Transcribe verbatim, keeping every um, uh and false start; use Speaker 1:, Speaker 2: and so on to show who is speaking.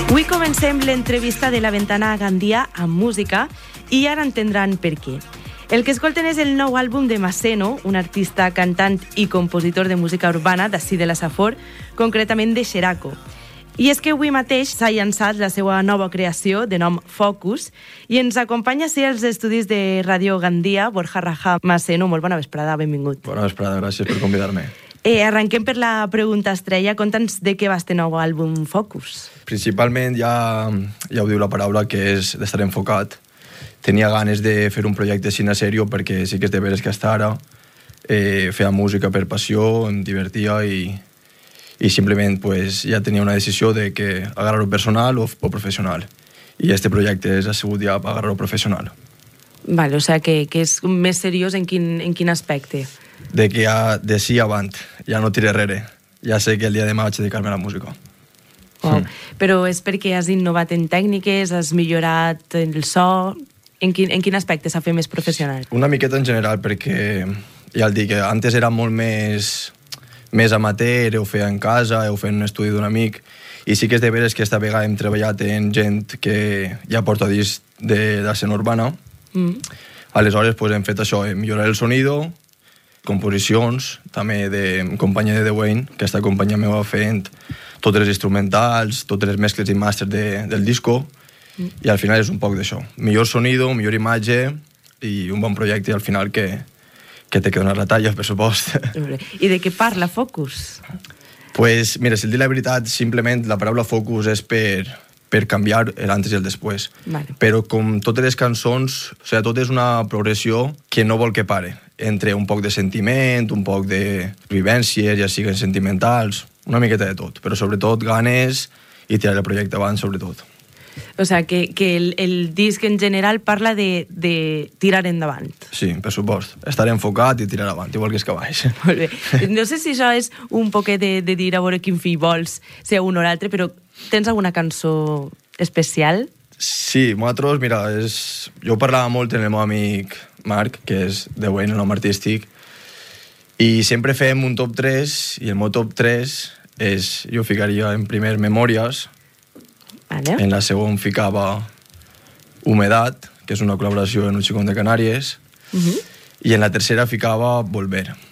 Speaker 1: Avui comencem l'entrevista de la Ventana a Gandia amb música i ara entendran per què. El que escolten és el nou àlbum de Maceno, un artista, cantant i compositor de música urbana d'ací de la Safor, concretament de Xeraco. I és que avui mateix s'ha llançat la seva nova creació, de nom Focus, i ens acompanya sí als estudis de Ràdio Gandia, Borja Raja Maceno. Molt bona vesprada, benvingut.
Speaker 2: Bona vesprada, gràcies per convidar-me.
Speaker 1: Eh, arrenquem per la pregunta estrella. Conta'ns de què va este nou àlbum Focus.
Speaker 2: Principalment, ja, ja ho diu la paraula, que és d'estar enfocat. Tenia ganes de fer un projecte cine serio perquè sí que és de veres que hasta ara eh, feia música per passió, em divertia i, i simplement pues, ja tenia una decisió de que agarrar-ho personal o, o professional. I este projecte ha sigut ja agarrar-ho professional.
Speaker 1: Vale, o sea, que, que és més seriós en quin, en quin aspecte?
Speaker 2: De que ja de sí avant, ja no tiré rere. Ja sé que el dia de demà vaig dedicar-me a la música.
Speaker 1: Oh, mm. Però és perquè has innovat en tècniques, has millorat el so... En quin, en quin aspecte s'ha fet més professional?
Speaker 2: Una miqueta en general, perquè ja el dic, antes era molt més, més amateur, ho feia en casa, ho feia en un estudi d'un amic, i sí que és de veres que esta vegada hem treballat en gent que ja porta disc de l'escena urbana. Mm. Aleshores pues, hem fet això, millorar el sonido, composicions, també de companyia de The Wayne, que aquesta companyia meva fent totes les instrumentals, totes les mescles i màsters de, del disco, mm. i al final és un poc d'això. Millor sonido, millor imatge i un bon projecte al final que, que té que donar la talla, per supost.
Speaker 1: I de què parla Focus?
Speaker 2: Pues, mira, si el dir la veritat, simplement la paraula Focus és per, per canviar l'antes i el després.
Speaker 1: Vale.
Speaker 2: Però com totes les cançons, o sigui, tot és una progressió que no vol que pare. Entre un poc de sentiment, un poc de vivències, ja siguin sentimentals, una miqueta de tot, però sobretot ganes i tirar el projecte abans, sobretot.
Speaker 1: O sea, que, que el, el disc en general parla de, de tirar endavant.
Speaker 2: Sí, per supost. Estar enfocat i tirar avant, igual que és cavall.
Speaker 1: Molt bé. No sé si això és un poquet de, de dir a veure quin fill vols, ser un o l'altre, però tens alguna cançó especial?
Speaker 2: Sí, nosaltres, mira, és... jo parlava molt amb el meu amic Marc, que és The Wayne, el nom artístic, i sempre fem un top tres, i el meu top tres és, jo ficaria en primer Memòries,
Speaker 1: vale.
Speaker 2: En la segona ficava Humedad, que és una col·laboració en un xicón de Canàries, uh-huh. i en la tercera ficava Volver.